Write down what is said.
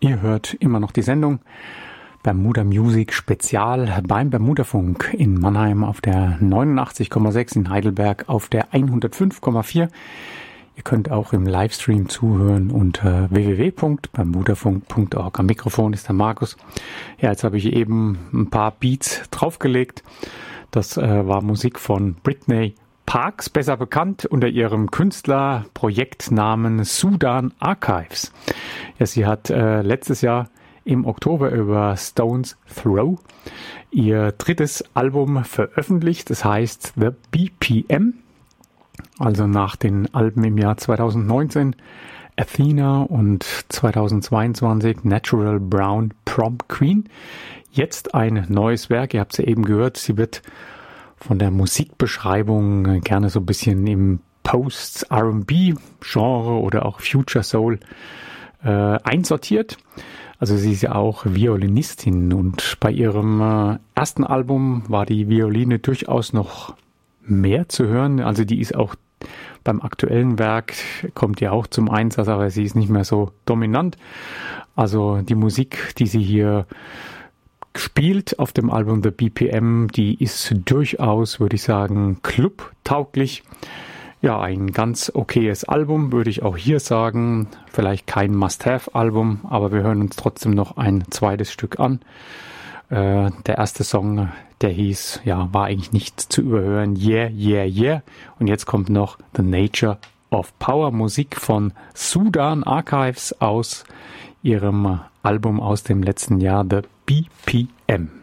Ihr hört immer noch die Sendung Bermuda Music Spezial beim Bermudafunk in Mannheim auf der 89,6, in Heidelberg auf der 105,4. Ihr könnt auch im Livestream zuhören unter www.bermudafunk.org. Am Mikrofon ist der Markus. Ja, jetzt habe ich eben ein paar Beats draufgelegt. Das war Musik von Britney Parks, besser bekannt unter ihrem Künstlerprojektnamen Sudan Archives. Ja, sie hat letztes Jahr im Oktober über Stones Throw ihr drittes Album veröffentlicht. Das heißt The BPM. Also nach den Alben im Jahr 2019 Athena und 2022 Natural Brown Prom Queen. Jetzt ein neues Werk, ihr habt es ja eben gehört, sie wird von der Musikbeschreibung gerne so ein bisschen im Post-R&B-Genre oder auch Future Soul einsortiert. Also sie ist ja auch Violinistin und bei ihrem ersten Album war die Violine durchaus noch mehr zu hören. Also die ist auch beim aktuellen Werk, kommt ja auch zum Einsatz, aber sie ist nicht mehr so dominant. Also die Musik, die sie hier spielt auf dem Album The BPM, die ist durchaus, würde ich sagen, clubtauglich. Ja, ein ganz okayes Album, würde ich auch hier sagen. Vielleicht kein Must-Have-Album, aber wir hören uns trotzdem noch ein zweites Stück an. Der erste Song, der hieß, ja, war eigentlich nicht zu überhören, Yeah, Yeah, Yeah. Und jetzt kommt noch The Nature of Power, Musik von Sudan Archives aus ihrem Album aus dem letzten Jahr, The BPM.